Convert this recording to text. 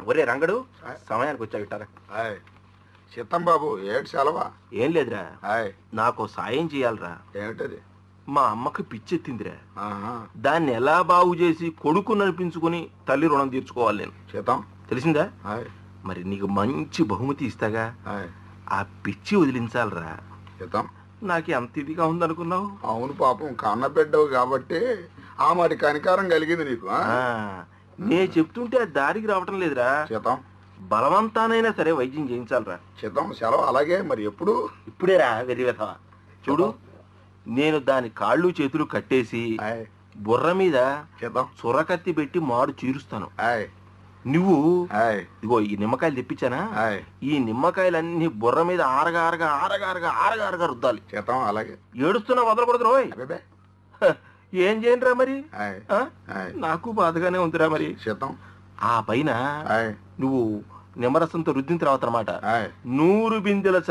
ఒరే రంగడు, సమయానికి వచ్చా వింటారా? చిత్తం బాబు, ఏడు సెలవా? ఏం లేదురా, నాకు సాయం చేయాలరా. ఏమిటది? మా అమ్మకి పిచ్చెత్తిందిరా. దాన్ని ఎలా బాగు చేసి కొడుకు నడిపించుకుని తల్లి రుణం తీర్చుకోవాలి నేను. చిత్తం తెలిసిందా? మరి నీకు మంచి బహుమతి ఇస్తాగా, ఆ పిచ్చి వదిలించాలరా. చిత్తం, నాకు ఎంత ఇదిగా ఉందనుకున్నావు? అవును పాపం, కన్న బిడ్డవు కాబట్టి ఆ మరి కనికారం కలిగింది నీకు. నే చెప్తుంటే ఆ దారికి రావటం లేదురా. చిత్తం, బలవంతానైనా సరే వైద్యం చేయించాలరా. చిత్తం, సెలవు అలాగే. మరి ఎప్పుడు? ఇప్పుడేరా వెర్రి వెధవ. చూడు, నేను దాని కాళ్ళు చేతులు కట్టేసి బుర్ర మీద చురకత్తి పెట్టి మాడు చీరుస్తాను. నువ్వు ఇగో ఈ నిమ్మకాయలు తెప్పించానా, ఈ నిమ్మకాయలన్నీ బుర్ర మీద ఆరగా ఆరగా ఆరగా ఆరగా ఆరగా ఆరగా రుద్దాలి. చేద్దాం అలాగే. ఏడుస్తున్నా వదలకూడదు రోయ్. ఏం చేయనురా మరి? నాకు బాధగానే ఉందిరా మరి. ఆ పైన నువ్వు నిమ్మరసంతో రుద్దిన తర్వాత అన్నమాట 100 బిందెల